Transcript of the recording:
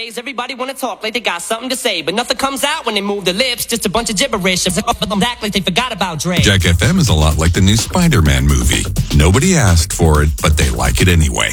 Nowadays, everybody wanna talk like they got something to say, but nothing comes out when they move their lips. Just a bunch of gibberish. Act like they forgot about Dre. Jack FM is a lot like the new Spider-Man movie. Nobody asked for it, but they like it anyway.